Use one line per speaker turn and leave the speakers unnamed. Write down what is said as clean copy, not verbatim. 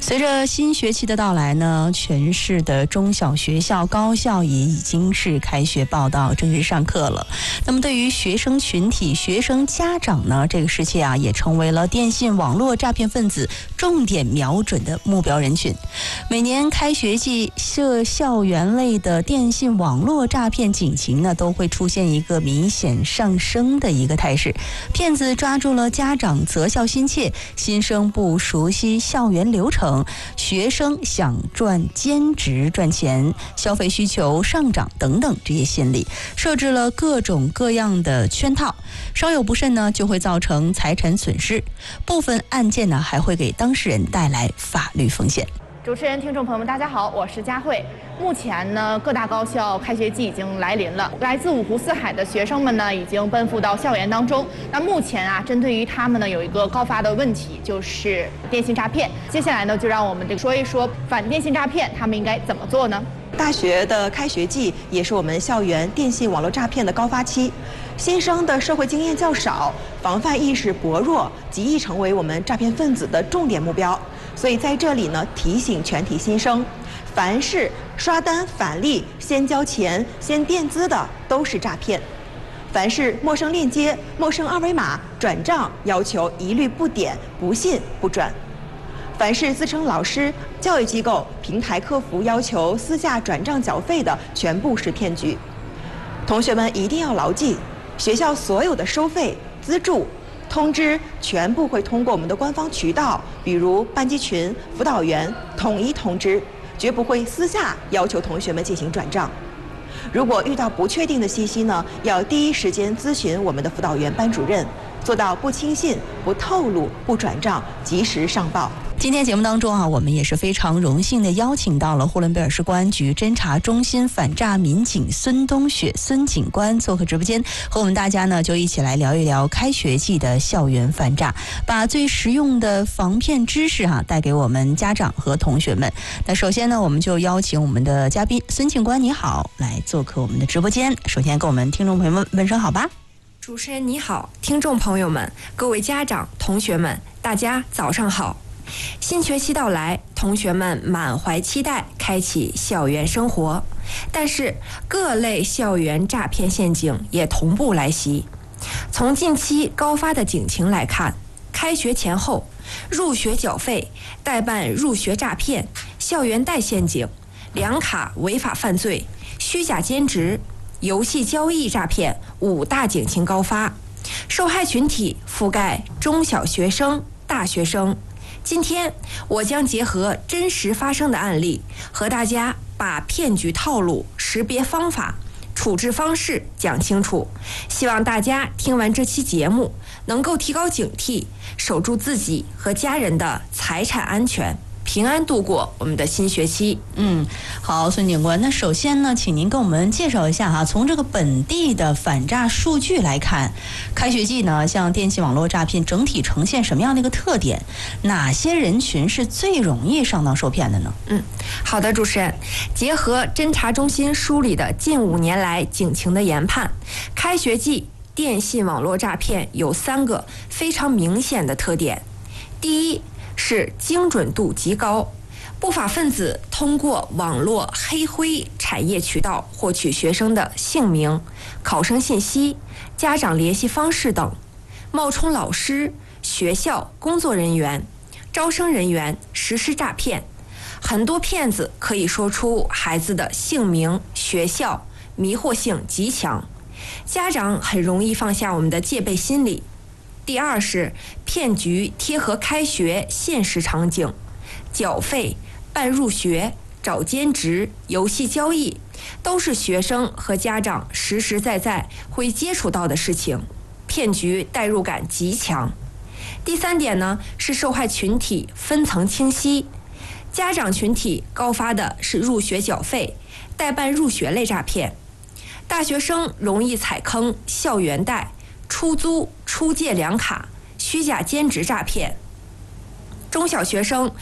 随着新学期的到来呢，全市的中小学校、高校也已经是开学报到、正式上课了。那么对于学生群体、学生家长呢，这个时期也成为了电信网络诈骗分子重点瞄准的目标人群。每年开学季，校园类的电信网络诈骗警情呢，都会出现一个明显上升的一个态势。骗子抓住了家长择校心切、新生不熟悉校园流程、学生想赚兼职赚钱、消费需求上涨等等这些心理，设置了各种各样的圈套，稍有不慎呢，就会造成财产损失。部分案件呢，还会给当事人带来法律风险。
主持人、听众朋友们，大家好，我是佳慧。目前呢，各大高校开学季已经来临了，来自五湖四海的学生们呢，已经奔赴到校园当中。那目前针对于他们呢，有一个高发的问题，就是电信诈骗。接下来呢，就让我们说一说反电信诈骗，他们应该怎么做呢？
大学的开学季也是我们校园电信网络诈骗的高发期，新生的社会经验较少，防范意识薄弱，极易成为我们诈骗分子的重点目标。所以在这里呢，提醒全体新生，凡是刷单返利、先交钱、先垫资的都是诈骗；凡是陌生链接、陌生二维码转账要求，一律不点、不信、不转；凡是自称老师、教育机构、平台客服要求私下转账缴费的，全部是骗局。同学们一定要牢记，学校所有的收费、资助、通知全部会通过我们的官方渠道，比如班级群、辅导员统一通知，绝不会私下要求同学们进行转账。如果遇到不确定的信息呢，要第一时间咨询我们的辅导员、班主任，做到不轻信、不透露、不转账，及时上报。
今天节目当中我们也是非常荣幸的邀请到了呼伦贝尔市公安局侦查中心反诈民警孙东雪孙警官做客直播间，和我们大家呢就一起来聊一聊开学季的校园反诈，把最实用的防骗知识带给我们家长和同学们。那首先呢，我们就邀请我们的嘉宾孙警官，你好，来做客我们的直播间。首先跟我们听众朋友们问声好吧。
主持人你好，听众朋友们，各位家长、同学们，大家早上好。新学期到来，同学们满怀期待开启校园生活，但是各类校园诈骗陷阱也同步来袭。从近期高发的警情来看，开学前后入学缴费、代办入学诈骗、校园贷陷阱、两卡违法犯罪、虚假兼职、游戏交易诈骗5大警情高发，受害群体覆盖中小学生、大学生。今天我将结合真实发生的案例，和大家把骗局套路、识别方法、处置方式讲清楚。希望大家听完这期节目，能够提高警惕，守住自己和家人的财产安全，平安度过我们的新学期。
好，孙警官，那首先呢，请您跟我们介绍一下从这个本地的反诈数据来看，开学季呢，像电信网络诈骗整体呈现什么样的一个特点？哪些人群是最容易上当受骗的呢？
好的，主持人，结合侦查中心梳理的近5年来警情的研判，开学季电信网络诈骗有3个非常明显的特点。第一是精准度极高，不法分子通过网络黑灰产业渠道获取学生的姓名、考生信息、家长联系方式等，冒充老师、学校工作人员、招生人员实施诈骗。很多骗子可以说出孩子的姓名、学校，迷惑性极强，家长很容易放下我们的戒备心理。第二是骗局贴合开学现实场景，缴费、办入学、找兼职、游戏交易，都是学生和家长实实在在会接触到的事情，骗局代入感极强。第3点呢，是受害群体分层清晰，家长群体高发的是入学缴费、代办入学类诈骗，大学生容易踩坑校园贷、出租、出借两卡、虚假兼职诈骗，中小学生